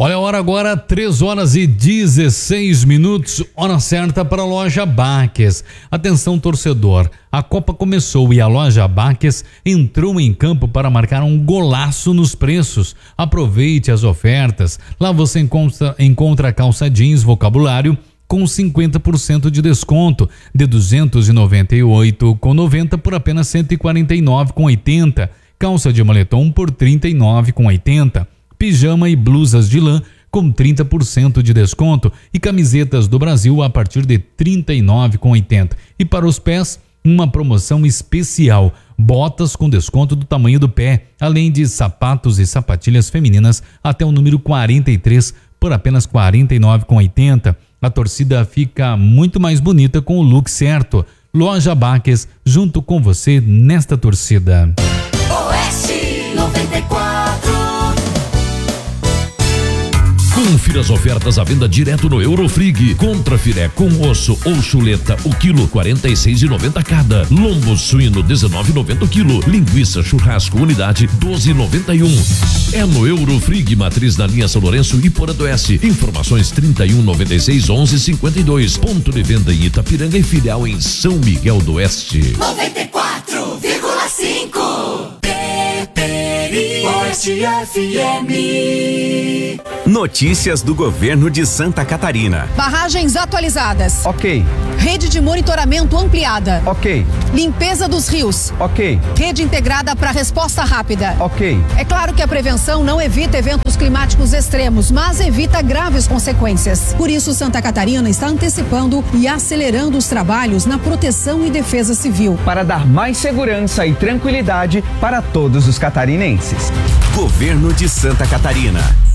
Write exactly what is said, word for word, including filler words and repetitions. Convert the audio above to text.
Olha a hora agora, três horas e dezesseis minutos, hora certa para a loja Baques. Atenção torcedor, a Copa começou e a loja Baques entrou em campo para marcar um golaço nos preços. Aproveite as ofertas, lá você encontra, encontra calça jeans vocabulário com cinquenta por cento de desconto, de duzentos e noventa e oito reais com noventa por apenas cento e quarenta e nove reais com oitenta. Calça de moletom por trinta e nove reais com oitenta. Pijama e blusas de lã com trinta por cento de desconto e camisetas do Brasil a partir de trinta e nove reais com oitenta. E para os pés, uma promoção especial, botas com desconto do tamanho do pé, além de sapatos e sapatilhas femininas até o número quarenta e três por apenas quarenta e nove reais com oitenta. A torcida fica muito mais bonita com o look certo. Loja Baques, junto com você nesta torcida. Oeste noventa e quatro. Confira as ofertas à venda direto no Eurofrig. Contra filé com osso ou chuleta, o quilo quarenta e seis reais e noventa cada. Lombo suíno dezenove reais e noventa o quilo. Linguiça churrasco unidade doze reais e noventa e um. É no Eurofrig, matriz na linha São Lourenço e Porã do Oeste. Informações trinta e um, noventa e seis, onze, cinquenta e dois. Ponto de venda em Itapiranga e filial em São Miguel do Oeste. noventa e quatro vírgula cinco. Oeste F M. Notícias do governo de Santa Catarina. Barragens atualizadas. Ok. Rede de monitoramento ampliada. Ok. Limpeza dos rios. Ok. Rede integrada para resposta rápida. Ok. É claro que a prevenção não evita eventos climáticos extremos, mas evita graves consequências. Por isso, Santa Catarina está antecipando e acelerando os trabalhos na proteção e defesa civil. Para dar mais segurança e tranquilidade para todos os catarinenses. Governo de Santa Catarina.